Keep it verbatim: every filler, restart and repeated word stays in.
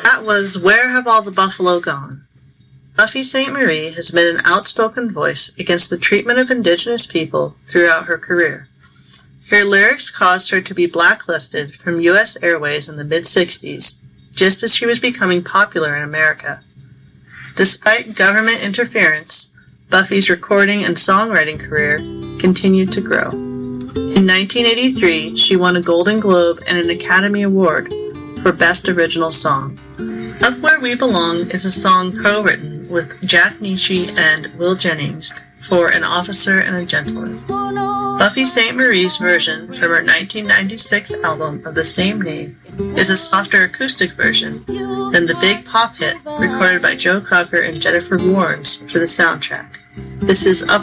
That was Where Have All the Buffalo Gone? Buffy Sainte-Marie has been an outspoken voice against the treatment of Indigenous people throughout her career. Her lyrics caused her to be blacklisted from U S Airways in the mid-sixties, just as she was becoming popular in America. Despite government interference, Buffy's recording and songwriting career continued to grow. In nineteen eighty-three, she won a Golden Globe and an Academy Award for Best Original Song. Up Where We Belong is a song co-written with Jack Nitzsche and Will Jennings for An Officer and a Gentleman. Buffy Sainte-Marie's version from her nineteen ninety-six album of the same name is a softer acoustic version than the big pop hit recorded by Joe Cocker and Jennifer Warnes for the soundtrack. This is Up